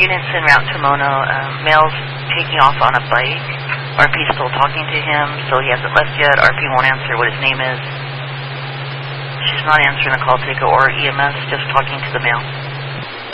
units en route to Mono. Male's taking off on a bike. RP's still talking to him, so he hasn't left yet. RP won't answer what his name is. She's not answering the call ticket or EMS, just talking to the male.